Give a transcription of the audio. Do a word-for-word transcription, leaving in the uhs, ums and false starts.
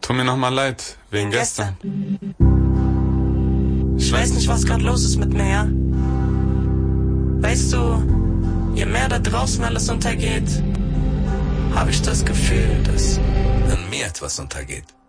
Tut mir nochmal leid, wegen gestern. Ich weiß nicht, was grad los ist mit mir, ja? Weißt du, je mehr da draußen alles untergeht, habe ich das Gefühl, dass in mir etwas untergeht.